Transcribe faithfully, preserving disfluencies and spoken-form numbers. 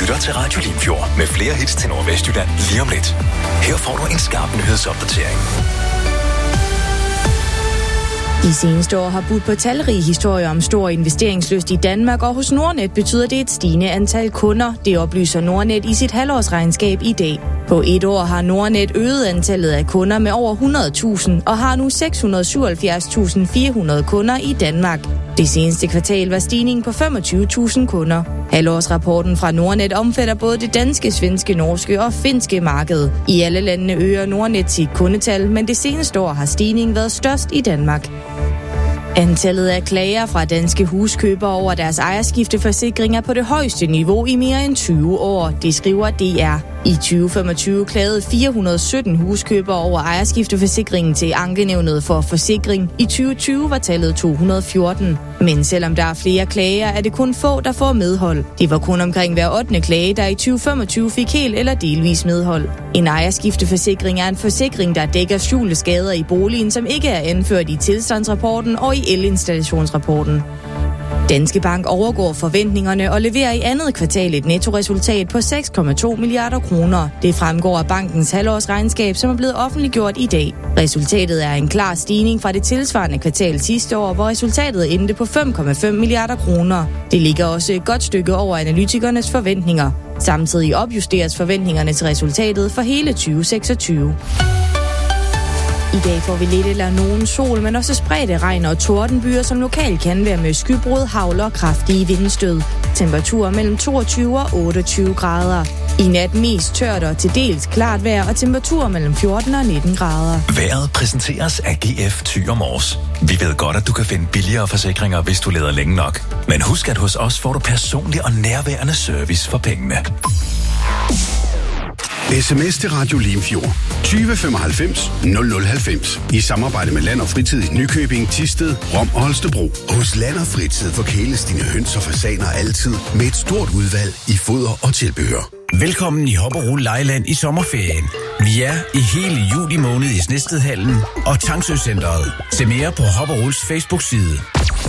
lytter til Radio Limfjord med flere hits til Nordvestjylland lige om lidt. Her får du en skarp nyhedsopdatering. De seneste år har budt på talrige historier om stor investeringslyst i Danmark, og hos Nordnet betyder det et stigende antal kunder. Det oplyser Nordnet i sit halvårsregnskab i dag. På et år har Nordnet øget antallet af kunder med over hundrede tusind og har nu seks hundrede og syvoghalvfjerds tusind fire hundrede kunder i Danmark. Det seneste kvartal var stigningen på femogtyve tusind kunder. Halvårsrapporten fra Nordnet omfatter både det danske, svenske, norske og finske marked. I alle landene øger Nordnet sit kundetal, men det seneste år har stigningen været størst i Danmark. Antallet af klager fra danske huskøbere over deres ejerskifteforsikring er på det højeste niveau i mere end tyve år, det skriver D R. I tyve femogtyve klagede fire hundrede og sytten huskøbere over ejerskifteforsikringen til Ankenævnet for Forsikring. I tyve tyve var tallet to hundrede og fjorten. Men selvom der er flere klager, er det kun få, der får medhold. Det var kun omkring hver ottende klage, der i tyve femogtyve fik helt eller delvis medhold. En ejerskifteforsikring er en forsikring, der dækker skjulte skader i boligen, som ikke er anført i tilstandsrapporten og i elinstallationsrapporten. Danske Bank overgår forventningerne og leverer i andet kvartal et nettoresultat på seks komma to milliarder kroner. Det fremgår af bankens halvårsregnskab, som er blevet offentliggjort i dag. Resultatet er en klar stigning fra det tilsvarende kvartal sidste år, hvor resultatet endte på fem komma fem milliarder kroner. Det ligger også et godt stykke over analytikernes forventninger. Samtidig opjusteres forventningerne til resultatet for hele tyve seksogtyve. I dag får vi lidt eller nogen sol, men også spredte regn og tordenbyer, som lokalt kan være med skybrud, hagl og kraftige vindstød. Temperaturer mellem toogtyve og otteogtyve grader. I nat mest tørt og til dels klart vejr og temperaturer mellem fjorten og nitten grader. Vejret præsenteres af G F Thy og Mors. Vi ved godt, at du kan finde billigere forsikringer, hvis du leder længe nok. Men husk, at hos os får du personlig og nærværende service for pengene. Sms til Radio Limfjord tyve femoghalvfems nul nul halvfems i samarbejde med Land og Fritid i Nykøbing, Thisted, Rom og Holstebro. Hos Land og Fritid forkæles dine høns og fasaner altid med et stort udvalg i foder og tilbehør. Velkommen i Hopperol Lejland i sommerferien. Vi er i hele juli måned i Snestedhallen og Tangsø Centeret. Se mere på Hopperols Facebook-side.